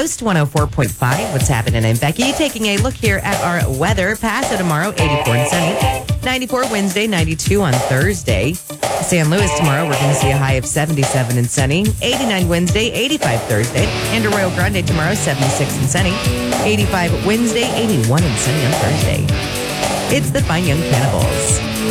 Coast 104.5. What's happening? I'm Becky. Taking a look here at our weather. Paso tomorrow, 84 and sunny. 94 Wednesday, 92 on Thursday. San Luis tomorrow, we're going to see a high of 77 and sunny. 89 Wednesday, 85 Thursday. And Arroyo Grande tomorrow, 76 and sunny. 85 Wednesday, 81 and sunny on Thursday. It's the Fine Young Cannibals.